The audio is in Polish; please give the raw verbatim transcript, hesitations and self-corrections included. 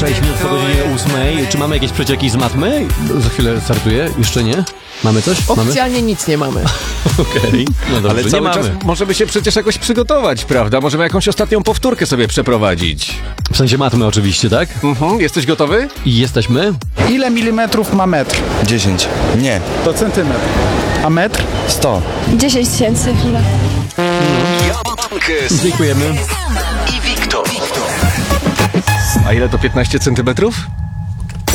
sześć minut po godzinie ósmej. Czy mamy jakieś przecieki z matmy? Za chwilę startuję. Jeszcze nie? Mamy coś? Mamy? Oficjalnie nic nie mamy. Okej, okay. No dobrze, ale cały nie czas mamy. możemy się przecież jakoś przygotować, prawda? Możemy jakąś ostatnią powtórkę sobie przeprowadzić. W sensie matmy oczywiście, tak? Mhm, jesteś gotowy? I jesteśmy? Ile milimetrów ma metr? dziesięć. Nie. To centymetr. A metr? sto. dziesięć tysięcy, chwila. Dziękujemy. I Wiktor. A ile to piętnaście centymetrów?